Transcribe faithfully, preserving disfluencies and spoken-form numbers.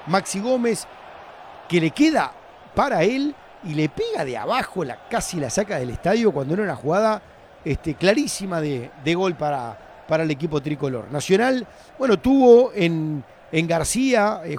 Maxi Gómez, que le queda para él y le pega de abajo, la, casi la saca del estadio cuando era una jugada este, clarísima de, de gol para, para el equipo tricolor. Nacional, bueno, tuvo en, en García, eh,